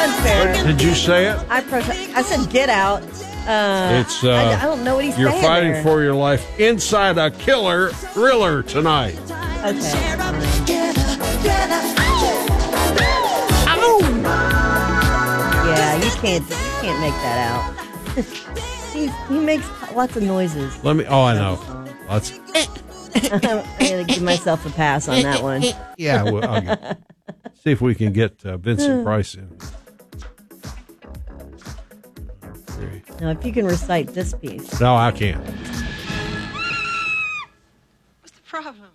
unfair. Did you say it? I said get out. It's I don't know what he's saying. You're fighting there. for your life inside a killer thriller tonight. Okay. Ow! Yeah, you can't make that out. he makes lots of noises. I know. Let's. I'm gonna give myself a pass on that one. Yeah, I'll see if we can get Vincent Price in. Now, if you can recite this piece. No, I can't. What's the problem?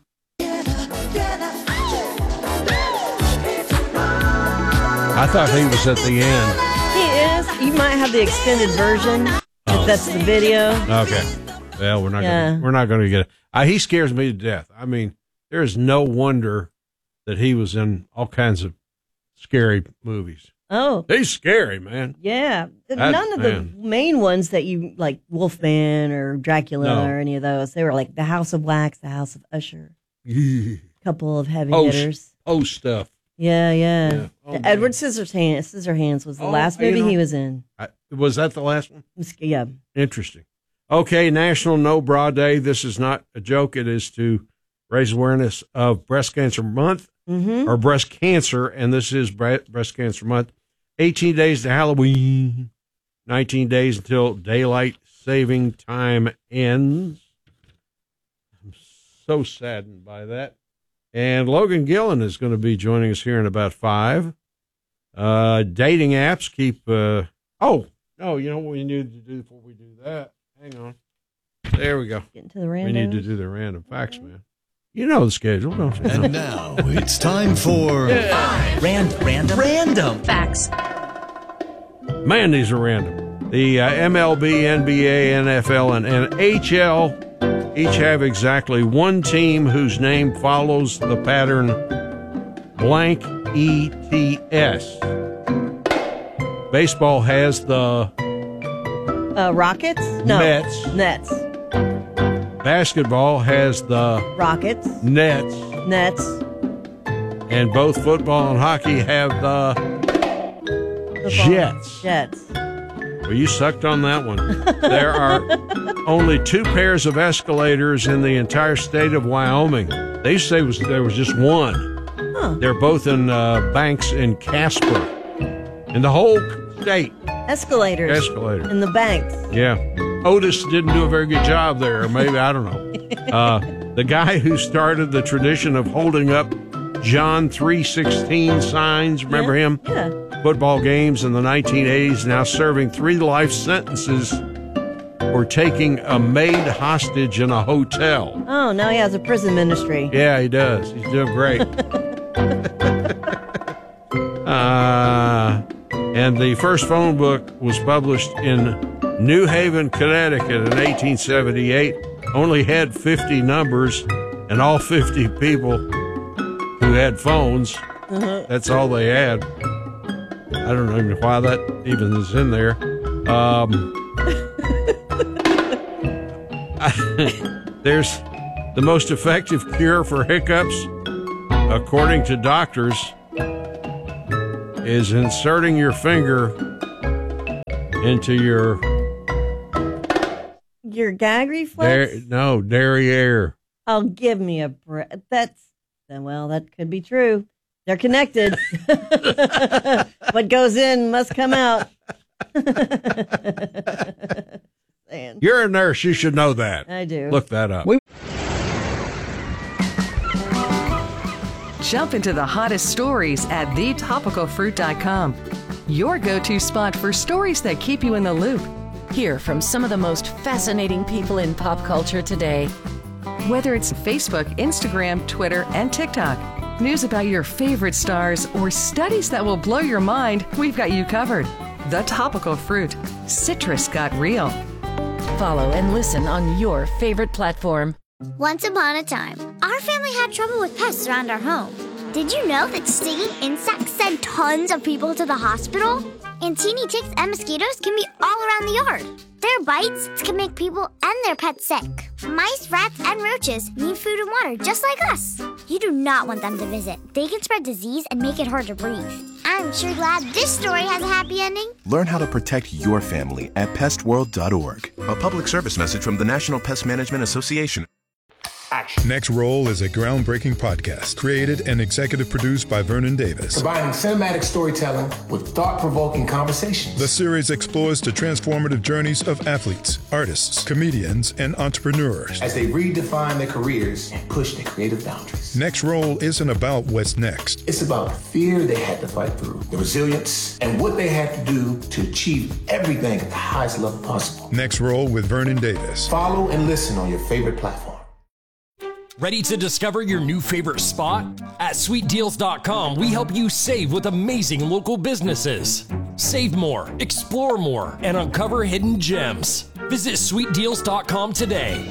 I thought he was at the end. He is. You might have the extended version. If that's the video. Okay. Well, we're not going to get it. He scares me to death. I mean, there is no wonder that he was in all kinds of scary movies. Oh. He's scary, man. Yeah. None of the main ones that you like, Wolfman or Dracula or any of those. They were like The House of Wax, The House of Usher. A couple of heavy hitters. Stuff. Yeah. Oh, Edward Scissorhands was the last movie he was in. Was that the last one? Yeah. Interesting. Okay, National No Bra Day. This is not a joke. It is to raise awareness of Breast Cancer Month or breast cancer, and this is Breast Cancer Month. 18 days to Halloween, 19 days until daylight saving time ends. I'm so saddened by that. And Logan Gillen is going to be joining us here in about 5. Dating apps keep... you know what we need to do before we do that? Hang on. There we go. Getting to the random. We need to do the random facts, man. You know the schedule, don't you? And now it's time for random Facts. Man, these are random. The MLB, NBA, NFL, and NHL each have exactly one team whose name follows the pattern blank ETS. Baseball has the Rockets? No. Mets. Basketball has the Rockets. Nets. And both football and hockey have the Jets. Well, you sucked on that one. There are only 2 pairs of escalators in the entire state of Wyoming. They say there was just one. Huh. They're both in Banks and Casper. In the whole state. Escalators. In the Banks. Yeah. Otis didn't do a very good job there. Or maybe, I don't know. The guy who started the tradition of holding up John 3:16 signs, remember him? Yeah. Football games in the 1980s, now serving 3 life sentences for taking a maid hostage in a hotel. Oh, now he has a prison ministry. Yeah, he does. He's doing great. And the first phone book was published in New Haven, Connecticut in 1878. Only had 50 numbers, and all 50 people who had phones, that's all they had. I don't know why that even is in there. There's the most effective cure for hiccups, according to doctors, is inserting your finger into your gag reflex? Derriere. Oh, give me a break. That could be true. They're connected. What goes in must come out. You're a nurse. You should know that. I do. Look that up. Jump into the hottest stories at thetopicalfruit.com. Your go-to spot for stories that keep you in the loop. Hear from some of the most fascinating people in pop culture today. Whether it's Facebook, Instagram, Twitter, and TikTok, news about your favorite stars, or studies that will blow your mind, we've got you covered. The Topical Fruit. Citrus got real. Follow and listen on your favorite platform. Once upon a time, our family had trouble with pests around our home. Did you know that stinging insects send tons of people to the hospital? And teeny ticks and mosquitoes can be all around the yard. Their bites can make people and their pets sick. Mice, rats, and roaches need food and water just like us. You do not want them to visit. They can spread disease and make it hard to breathe. And I'm sure glad this story has a happy ending. Learn how to protect your family at pestworld.org. A public service message from the National Pest Management Association. Action. Next Roll is a groundbreaking podcast created and executive produced by Vernon Davis. Combining cinematic storytelling with thought-provoking conversations. The series explores the transformative journeys of athletes, artists, comedians, and entrepreneurs as they redefine their careers and push their creative boundaries. Next Roll isn't about what's next. It's about the fear they had to fight through, the resilience, and what they had to do to achieve everything at the highest level possible. Next Roll with Vernon Davis. Follow and listen on your favorite platform. Ready to discover your new favorite spot? At sweetdeals.com, we help you save with amazing local businesses. Save more, explore more, and uncover hidden gems. Visit sweetdeals.com today.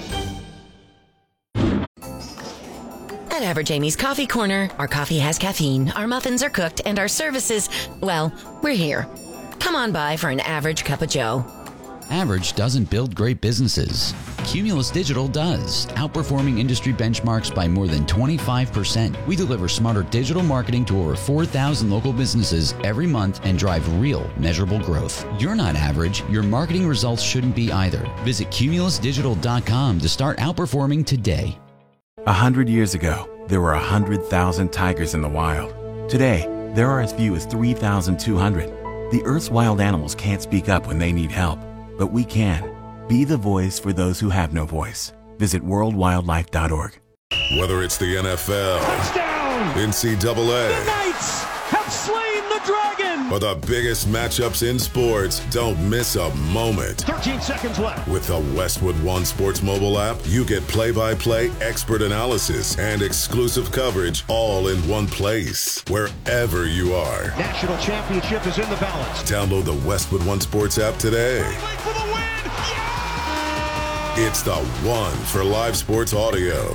At Average Amy's Coffee Corner, our coffee has caffeine, our muffins are cooked, and our services, well, we're here. Come on by for an average cup of joe. Average doesn't build great businesses. Cumulus Digital does, outperforming industry benchmarks by more than 25%. We deliver smarter digital marketing to over 4,000 local businesses every month and drive real, measurable growth. You're not average. Your marketing results shouldn't be either. Visit cumulusdigital.com to start outperforming today. 100 years ago, there were 100,000 tigers in the wild. Today, there are as few as 3,200. The Earth's wild animals can't speak up when they need help, but we can. Be the voice for those who have no voice. Visit worldwildlife.org. Whether it's the NFL, touchdown, NCAA, the Knights have slain the dragon, or the biggest matchups in sports, don't miss a moment. 13 seconds left. With the Westwood One Sports mobile app, you get play-by-play expert analysis and exclusive coverage all in one place, wherever you are. National championship is in the balance. Download the Westwood One Sports app today. For the win! Yeah! It's the one for live sports audio.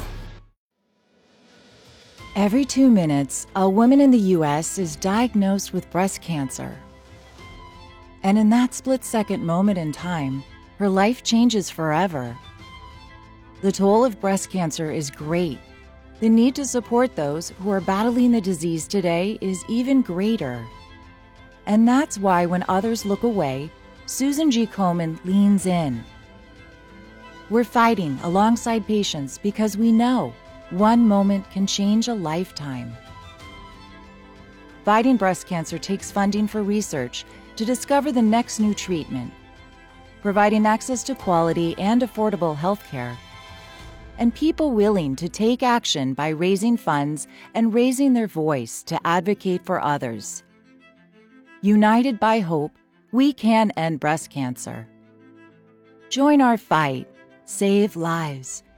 Every 2 minutes, a woman in the U.S. is diagnosed with breast cancer. And in that split-second moment in time, her life changes forever. The toll of breast cancer is great. The need to support those who are battling the disease today is even greater. And that's why when others look away, Susan G. Komen leans in. We're fighting alongside patients because we know one moment can change a lifetime. Fighting breast cancer takes funding for research to discover the next new treatment, providing access to quality and affordable health care, and people willing to take action by raising funds and raising their voice to advocate for others. United by hope, we can end breast cancer. Join our fight, save lives,